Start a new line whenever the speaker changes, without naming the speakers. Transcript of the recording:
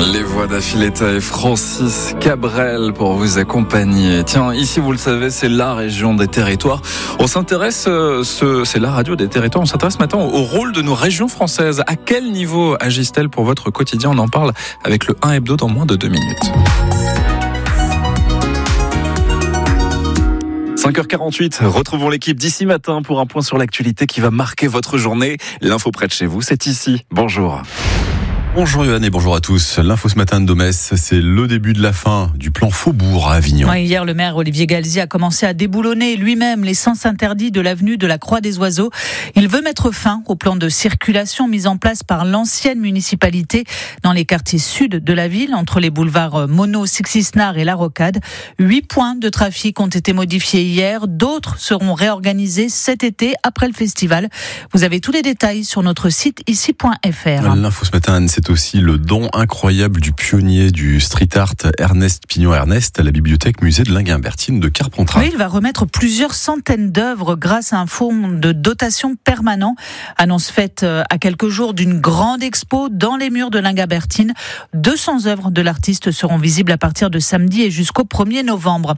Les voix d'Affiletta et Francis Cabrel pour vous accompagner. Tiens, ici vous le savez, c'est la région des territoires. On s'intéresse, c'est la radio des territoires, on s'intéresse maintenant au rôle de nos régions françaises. À quel niveau agissent-elles pour votre quotidien? On en parle avec le 1 Hebdo dans moins de 2 minutes. 5h48, retrouvons l'équipe d'ici matin pour un point sur l'actualité qui va marquer votre journée. L'info près de chez vous, c'est ici. Bonjour.
Bonjour Yohann et bonjour à tous. L'info ce matin de Domès, c'est le début de la fin du plan Faubourg à Avignon.
Ouais, hier, le maire Olivier Galzi a commencé à déboulonner lui-même les sens interdits de l'avenue de la Croix des Oiseaux. Il veut mettre fin au plan de circulation mis en place par l'ancienne municipalité dans les quartiers sud de la ville, entre les boulevards Monod, Sixisnard et La Rocade. 8 points de trafic ont été modifiés hier. D'autres seront réorganisés cet été après le festival. Vous avez tous les détails sur notre site ici.fr.
L'info ce matin, c'est aussi le don incroyable du pionnier du street art Ernest Pignon-Ernest à la bibliothèque musée de Linguimbertine de Carpentras.
Oui, il va remettre plusieurs centaines d'œuvres grâce à un fonds de dotation permanent. Annonce faite à quelques jours d'une grande expo dans les murs de Linguimbertine. 200 œuvres de l'artiste seront visibles à partir de samedi et jusqu'au 1er novembre.